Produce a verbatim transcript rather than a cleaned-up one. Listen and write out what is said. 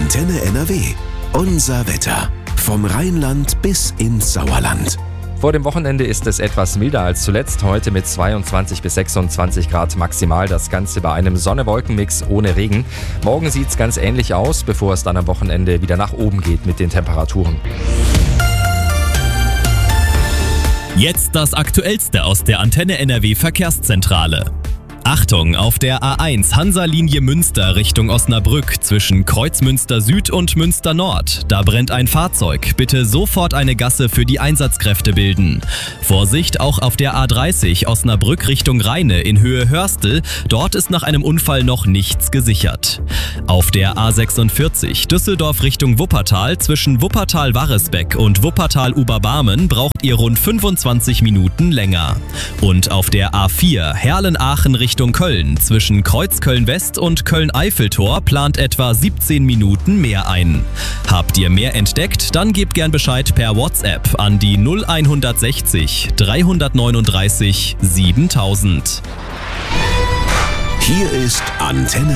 Antenne N R W. Unser Wetter. Vom Rheinland bis ins Sauerland. Vor dem Wochenende ist es etwas milder als zuletzt. Heute mit zweiundzwanzig bis sechsundzwanzig Grad maximal. Das Ganze bei einem Sonne-Wolken-Mix ohne Regen. Morgen sieht es ganz ähnlich aus, bevor es dann am Wochenende wieder nach oben geht mit den Temperaturen. Jetzt das Aktuellste aus der Antenne N R W Verkehrszentrale. Achtung, auf der A eins Hansa-Linie Münster Richtung Osnabrück zwischen Kreuzmünster Süd und Münster Nord. Da brennt ein Fahrzeug. Bitte sofort eine Gasse für die Einsatzkräfte bilden. Vorsicht auch auf der A dreißig Osnabrück Richtung Rheine in Höhe Hörstel. Dort ist nach einem Unfall noch nichts gesichert. Auf der A sechsundvierzig Düsseldorf Richtung Wuppertal zwischen Wuppertal-Warresbeck und Wuppertal-Oberbarmen braucht ihr rund fünfundzwanzig Minuten länger. Und auf der A vier Herlen-Aachen Richtung Köln zwischen Kreuzköln-West und Köln-Eiffeltor plant etwa siebzehn Minuten mehr ein. Habt ihr mehr entdeckt? Dann gebt gern Bescheid per WhatsApp an die null sechs eins drei neun drei siebentausend. Hier ist Antenne